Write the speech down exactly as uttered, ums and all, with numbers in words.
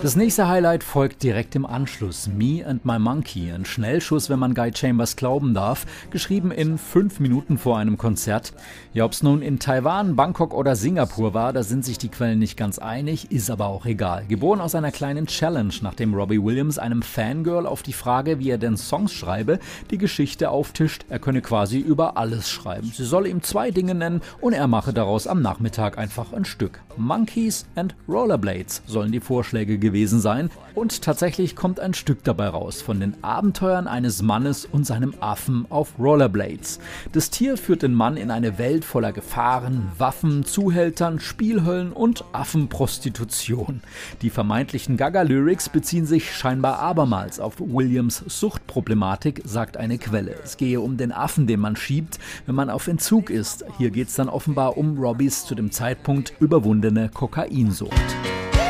Das nächste Highlight folgt direkt im Anschluss. Me and My Monkey, ein Schnellschuss, wenn man Guy Chambers glauben darf, geschrieben in fünf Minuten vor einem Konzert. Ja, ob es nun in Taiwan, Bangkok oder Singapur war, da sind sich die Quellen nicht ganz einig, ist aber auch egal. Geboren aus einer kleinen Challenge, nachdem Robbie Williams einem Fangirl auf die Frage, wie er denn Songs schreibe, die Geschichte auftischt, er könne quasi über alles schreiben. Sie solle ihm zwei Dinge nennen und er mache daraus am Nachmittag einfach ein Stück. Monkeys and Rollerblades sollen die Vorschläge gewesen sein und tatsächlich kommt ein Stück dabei raus von den Abenteuern eines Mannes und seinem Affen auf Rollerblades. Das Tier führt den Mann in eine Welt voller Gefahren, Waffen, Zuhältern, Spielhöllen und Affenprostitution. Die vermeintlichen Gaga-Lyrics beziehen sich scheinbar abermals auf Williams' Suchtproblematik, sagt eine Quelle. Es gehe um den Affen, den man schiebt, wenn man auf Entzug ist. Hier geht es dann offenbar um Robbies zu dem Zeitpunkt überwundene Kokainsucht.